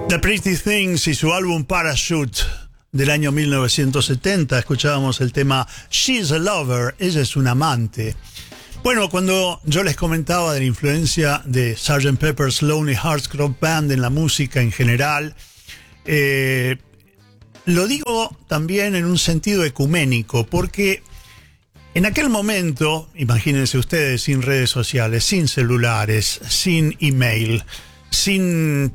The Pretty Things y su álbum Parachute del año 1970. Escuchábamos el tema She's a Lover, ella es una amante. Bueno, cuando yo les comentaba de la influencia de Sgt. Pepper's Lonely Hearts Club Band en la música en general, lo digo también en un sentido ecuménico, porque en aquel momento, imagínense ustedes, sin redes sociales, sin celulares, sin email, sin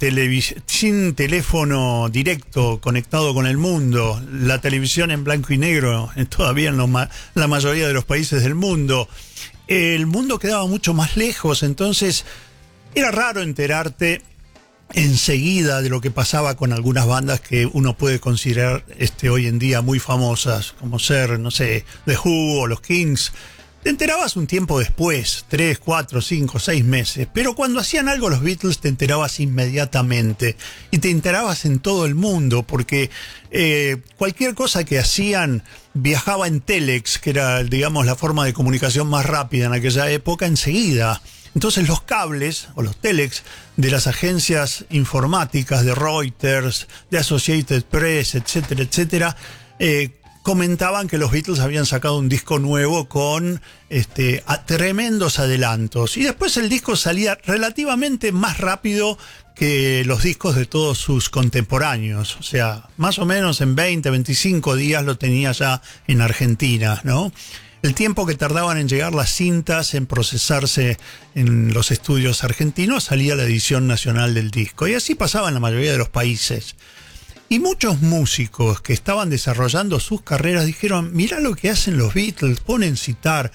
teléfono directo conectado con el mundo, la televisión en blanco y negro, todavía en la mayoría de los países del mundo, el mundo quedaba mucho más lejos, entonces era raro enterarte enseguida de lo que pasaba con algunas bandas que uno puede considerar hoy en día muy famosas, como ser, no sé, The Who o los Kings. Te enterabas un tiempo después, 3, 4, 5, 6 meses, pero cuando hacían algo los Beatles te enterabas inmediatamente y te enterabas en todo el mundo porque cualquier cosa que hacían viajaba en telex, que era, digamos, la forma de comunicación más rápida en aquella época, enseguida. Entonces los cables o los telex de las agencias informáticas de Reuters, de Associated Press, etcétera, etcétera, comentaban que los Beatles habían sacado un disco nuevo con tremendos adelantos. Y después el disco salía relativamente más rápido que los discos de todos sus contemporáneos. O sea, más o menos en 20, 25 días lo tenía ya en Argentina, ¿no? El tiempo que tardaban en llegar las cintas, en procesarse en los estudios argentinos, salía la edición nacional del disco. Y así pasaba en la mayoría de los países. Y muchos músicos que estaban desarrollando sus carreras dijeron, mirá lo que hacen los Beatles, ponen citar,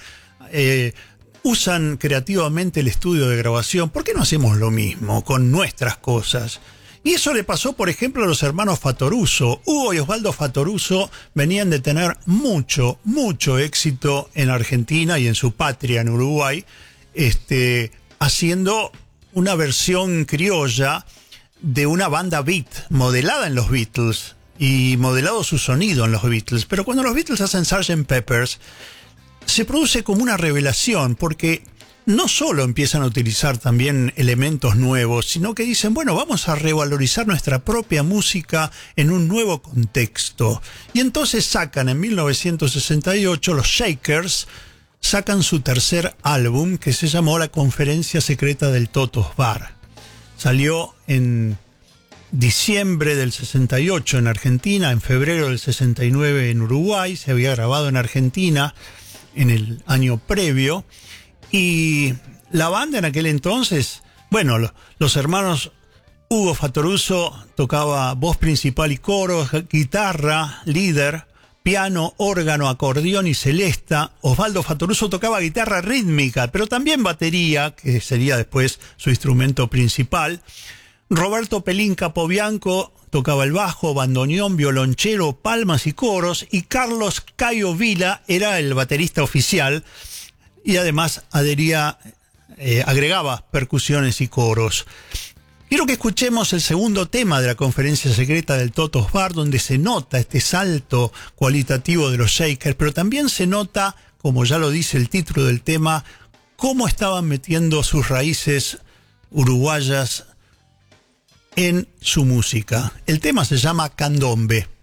usan creativamente el estudio de grabación, ¿por qué no hacemos lo mismo con nuestras cosas? Y eso le pasó, por ejemplo, a los hermanos Fattoruso. Hugo y Osvaldo Fattoruso venían de tener mucho éxito en Argentina y en su patria, en Uruguay, haciendo una versión criolla de una banda beat, modelada en los Beatles y modelado su sonido en los Beatles. Pero cuando los Beatles hacen Sgt. Pepper's, se produce como una revelación, porque no solo empiezan a utilizar también elementos nuevos, sino que dicen, bueno, vamos a revalorizar nuestra propia música en un nuevo contexto. Y entonces sacan en 1968 los Shakers, sacan su tercer álbum que se llamó La Conferencia Secreta del Totos Bar. Salió en diciembre del 68 en Argentina, en febrero del 69 en Uruguay, se había grabado en Argentina en el año previo, y la banda en aquel entonces, bueno, los hermanos Hugo Fattoruso tocaba voz principal y coros, guitarra, líder, piano, órgano, acordeón y celesta. Osvaldo Fattoruso tocaba guitarra rítmica, pero también batería, que sería después su instrumento principal. Roberto Pelín Capobianco tocaba el bajo, bandoneón, violonchelo, palmas y coros. Y Carlos Cayo Vila era el baterista oficial y además agregaba percusiones y coros. Quiero que escuchemos el segundo tema de la Conferencia Secreta del Totos Bar, donde se nota este salto cualitativo de los Shakers, pero también se nota, como ya lo dice el título del tema, cómo estaban metiendo sus raíces uruguayas en su música. El tema se llama Candombe.